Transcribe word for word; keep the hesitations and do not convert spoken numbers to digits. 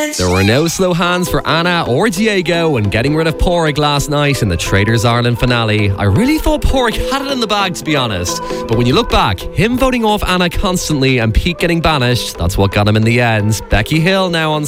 weekend. There were no slow hands for Anna or Diego when getting rid of Porrig last night in the Traders Ireland finale. I really thought Porrig had it in the bag, to be honest. But when you look back, him voting off Anna constantly and Pete getting banished, that's what got him in the end. Becky Hill now on